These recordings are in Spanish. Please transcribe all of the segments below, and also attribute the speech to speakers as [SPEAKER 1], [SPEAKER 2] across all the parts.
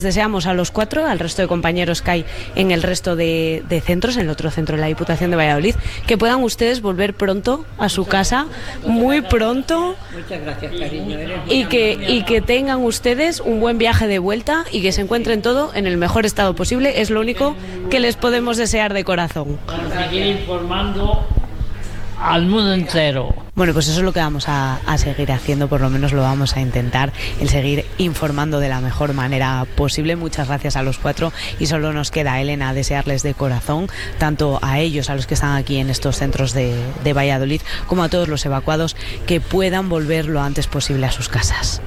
[SPEAKER 1] Deseamos a los 4, al resto de compañeros que hay en el resto de centros, en el otro centro de la Diputación de Valladolid, que puedan ustedes volver pronto a su casa, muy pronto.
[SPEAKER 2] Muchas gracias, cariño.
[SPEAKER 1] Y que tengan ustedes un buen viaje de vuelta y que se encuentren todo en el mejor estado posible. Es lo único que les podemos desear de corazón.
[SPEAKER 3] Para seguir informando al mundo entero.
[SPEAKER 1] Bueno, pues eso es lo que vamos a seguir haciendo, por lo menos lo vamos a intentar, el seguir informando de la mejor manera posible. Muchas gracias a los 4 y solo nos queda, Elena, desearles de corazón, tanto a ellos, a los que están aquí en estos centros de Valladolid, como a todos los evacuados, que puedan volver lo antes posible a sus casas.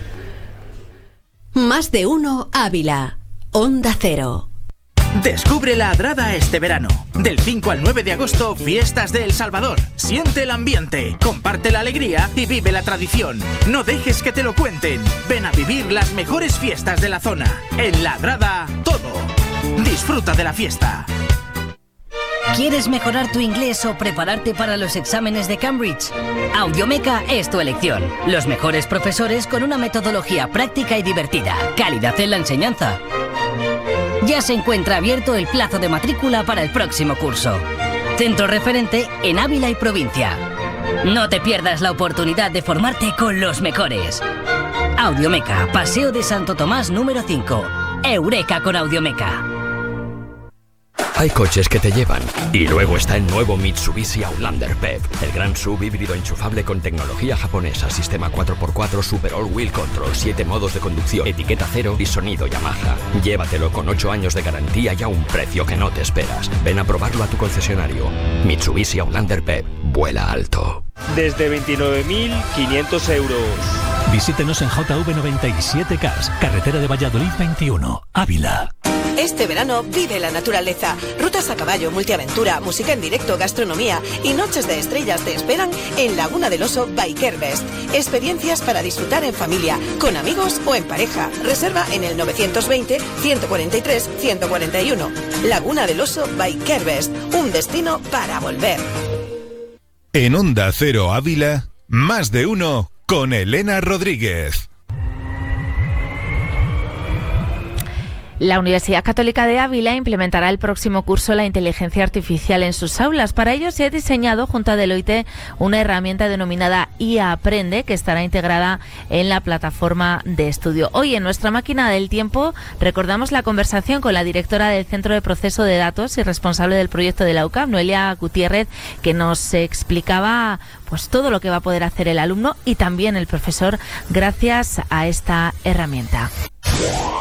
[SPEAKER 4] Más de uno Ávila, Onda Cero.
[SPEAKER 5] Descubre la Adrada este verano. Del 5 al 9 de agosto, fiestas de El Salvador. Siente el ambiente, comparte la alegría y vive la tradición. No dejes que te lo cuenten. Ven a vivir las mejores fiestas de la zona. En la Adrada, todo. Disfruta de la fiesta.
[SPEAKER 6] ¿Quieres mejorar tu inglés o prepararte para los exámenes de Cambridge? Audiomeca es tu elección. Los mejores profesores con una metodología práctica y divertida. Calidad en la enseñanza. Ya se encuentra abierto el plazo de matrícula para el próximo curso. Centro referente en Ávila y provincia. No te pierdas la oportunidad de formarte con los mejores. Audiomeca, Paseo de Santo Tomás número 5. Eureka con Audiomeca.
[SPEAKER 7] Hay coches que te llevan. Y luego está el nuevo Mitsubishi Outlander PHEV, el gran sub híbrido enchufable con tecnología japonesa, sistema 4x4 Super All Wheel Control, 7 modos de conducción, etiqueta cero y sonido Yamaha. Llévatelo con 8 años de garantía y a un precio que no te esperas. Ven a probarlo a tu concesionario. Mitsubishi Outlander PHEV, vuela alto.
[SPEAKER 8] Desde 29.500 euros.
[SPEAKER 9] Visítenos en JV97 Cars, carretera de Valladolid 21, Ávila.
[SPEAKER 10] Este verano vive la naturaleza. Rutas a caballo, multiaventura, música en directo, gastronomía y noches de estrellas te esperan en Laguna del Oso Bikerbest. Experiencias para disfrutar en familia, con amigos o en pareja. Reserva en el 920-143-141. Laguna del Oso Bikerbest, un destino para volver.
[SPEAKER 11] En Onda Cero Ávila, más de uno con Elena Rodríguez.
[SPEAKER 12] La Universidad Católica de Ávila implementará el próximo curso la inteligencia artificial en sus aulas. Para ello se ha diseñado junto a Deloitte una herramienta denominada IA Aprende, que estará integrada en la plataforma de estudio. Hoy en nuestra máquina del tiempo recordamos la conversación con la directora del Centro de Proceso de Datos y responsable del proyecto de la UCAM, Noelia Gutiérrez, que nos explicaba pues todo lo que va a poder hacer el alumno y también el profesor gracias a esta herramienta.